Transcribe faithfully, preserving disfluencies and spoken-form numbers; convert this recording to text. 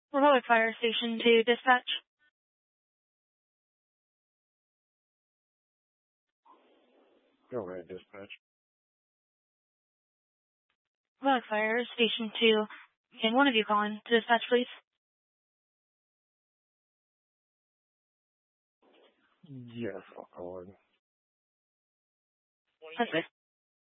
Heroic Fire Station to dispatch. Go ahead, dispatch. Heroic Fire Station two. Can one of you call in to dispatch, please? Yes, I'll call in. Okay.